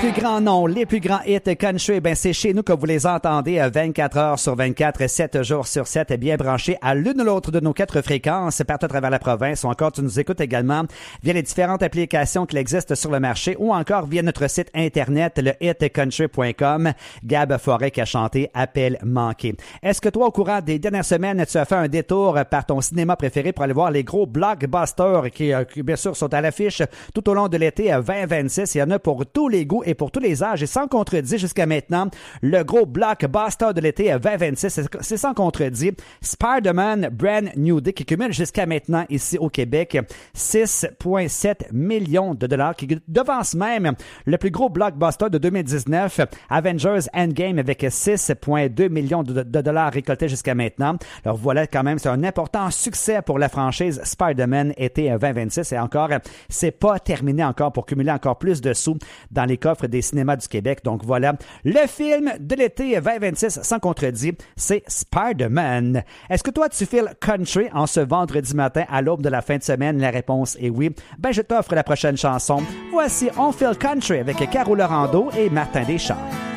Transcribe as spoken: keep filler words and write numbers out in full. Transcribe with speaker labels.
Speaker 1: plus grands noms, les plus grands hits country, ben c'est chez nous que vous les entendez vingt-quatre heures sur vingt-quatre, sept jours sur sept, bien branchés à l'une ou l'autre de nos quatre fréquences partout à travers la province, ou encore tu nous écoutes également via les différentes applications qui existent sur le marché, ou encore via notre site internet, le hit country point com. Gab Forêt qui a chanté Appel manqué. Est-ce que toi, au courant des dernières semaines, tu as fait un détour par ton cinéma préféré pour aller voir les gros blockbusters qui, qui bien sûr, sont à l'affiche tout au long de l'été vingt vingt-six? Il y en a pour tous les goûts et pour tous les âges. Et sans contredit, jusqu'à maintenant, le gros blockbuster de l'été vingt vingt-six, c'est sans contredit Spider-Man Brand New Day qui cumule jusqu'à maintenant ici au Québec six virgule sept millions de dollars, qui devance même le plus gros blockbuster de deux mille dix-neuf, Avengers Endgame, avec six virgule deux millions de, de dollars récoltés jusqu'à maintenant. Alors voilà, quand même, c'est un important succès pour la franchise Spider-Man été vingt vingt-six. Et encore, c'est pas terminé encore pour cumuler encore plus de sous dans les coffres des cinémas du Québec. Donc voilà, le film de l'été vingt vingt-six, sans contredit, c'est Spider-Man. Est-ce que toi, tu files country en ce vendredi matin à l'aube de la fin de semaine? La réponse est oui. Ben, je t'offre la prochaine chanson. Voici On Feel Country avec Caro Laurando et Martin Deschamps.